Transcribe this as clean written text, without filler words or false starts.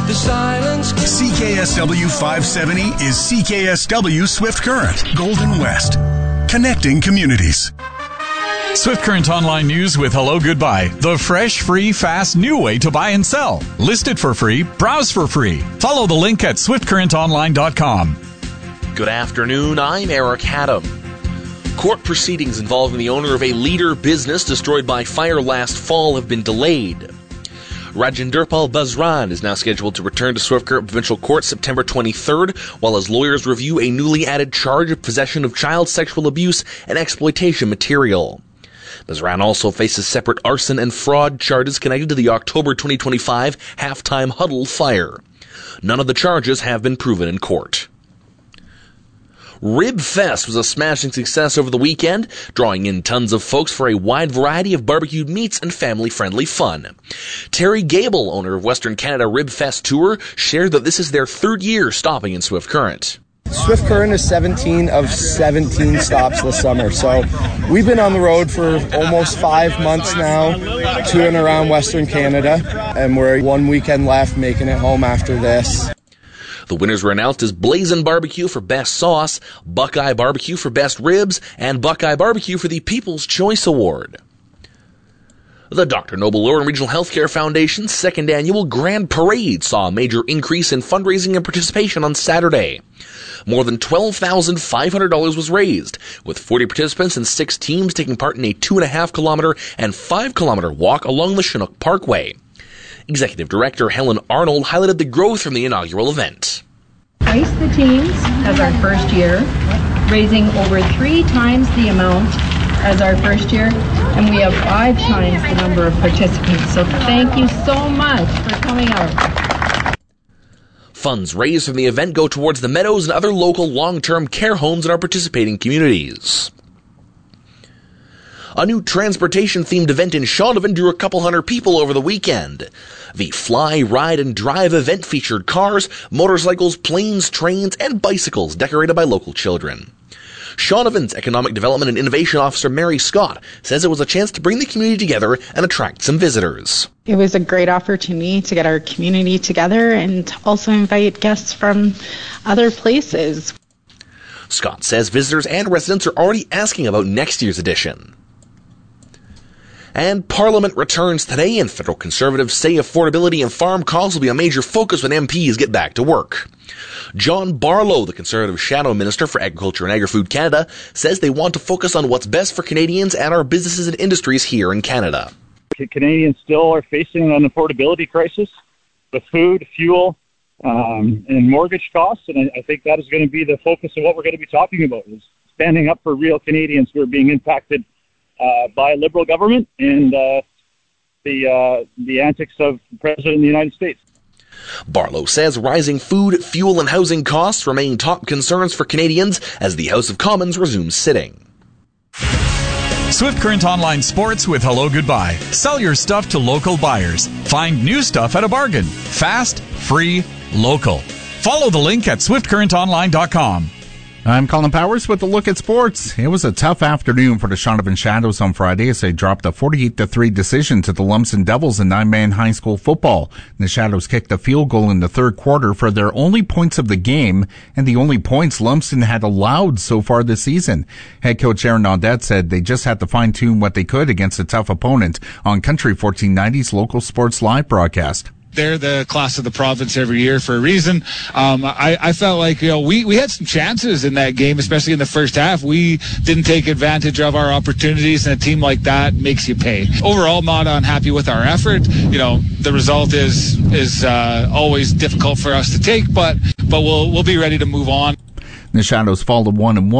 the silence. CKSW 570 is CKSW Swift Current, Golden West. Connecting communities. Swift Current Online News with Hello Goodbye. The fresh, free, fast, new way to buy and sell. List it for free. Browse for free. Follow the link at swiftcurrentonline.com. Good afternoon. I'm Eric Haddam. Court proceedings involving the owner of a Leader business destroyed by fire last fall have been delayed. Rajendrpal Bazran is now scheduled to return to Swift Current Provincial Court September 23rd, while his lawyers review a newly added charge of possession of child sexual abuse and exploitation material. Bazran also faces separate arson and fraud charges connected to the October 2025 halftime huddle fire. None of the charges have been proven in court. Rib Fest was a smashing success over the weekend, drawing in tons of folks for a wide variety of barbecued meats and family-friendly fun. Terry Gable, owner of Western Canada Rib Fest Tour, shared that this is their third year stopping in Swift Current. Swift Current is 17 of 17 stops this summer, so we've been on the road for almost 5 months now, to and around Western Canada, and we're one weekend left, making it home after this. The winners were announced as Blazin' Barbecue for Best Sauce, Buckeye Barbecue for Best Ribs, and Buckeye Barbecue for the People's Choice Award. The Dr. Noble Laurin Regional Healthcare Foundation's second annual Grand Parade saw a major increase in fundraising and participation on Saturday. More than $12,500 was raised, with 40 participants and 6 teams taking part in a 2.5-kilometer and 5-kilometer walk along the Chinook Parkway. Executive Director Helen Arnold highlighted the growth from the inaugural event. Twice the teams as our first year, raising over 3 times the amount as our first year, and we have 5 times the number of participants. So thank you so much for coming out. Funds raised from the event go towards the Meadows and other local long-term care homes in our participating communities. A new transportation-themed event in Shaunavon drew a couple hundred people over the weekend. The Fly, Ride, and Drive event featured cars, motorcycles, planes, trains, and bicycles decorated by local children. Shaunavon's Economic Development and Innovation Officer Mary Scott says it was a chance to bring the community together and attract some visitors. It was a great opportunity to get our community together and also invite guests from other places. Scott says visitors and residents are already asking about next year's edition. And Parliament returns today, and federal Conservatives say affordability and farm costs will be a major focus when MPs get back to work. John Barlow, the Conservative Shadow Minister for Agriculture and Agri-Food Canada, says they want to focus on what's best for Canadians and our businesses and industries here in Canada. Canadians still are facing an affordability crisis with food, fuel, and mortgage costs, and I think that is going to be the focus of what we're going to be talking about, is standing up for real Canadians who are being impacted by a Liberal government and the antics of the President of the United States. Barlow says rising food, fuel, and housing costs remain top concerns for Canadians as the House of Commons resumes sitting. Swift Current Online Sports with Hello Goodbye. Sell your stuff to local buyers. Find new stuff at a bargain. Fast, free, local. Follow the link at swiftcurrentonline.com. I'm Colin Powers with a look at sports. It was a tough afternoon for the Shaunavon Shadows on Friday as they dropped a 48-3 decision to the Lumsden Devils in 9-man high school football. The Shadows kicked a field goal in the third quarter for their only points of the game and the only points Lumsden had allowed so far this season. Head coach Aaron Naudette said they just had to fine-tune what they could against a tough opponent on Country 1490's local sports live broadcast. They're the class of the province every year for a reason. I felt like, we had some chances in that game, especially in the first half. We didn't take advantage of our opportunities, and a team like that makes you pay. Overall, not unhappy with our effort. The result is always difficult for us to take, but we'll be ready to move on. The Shadows fall to 1-1.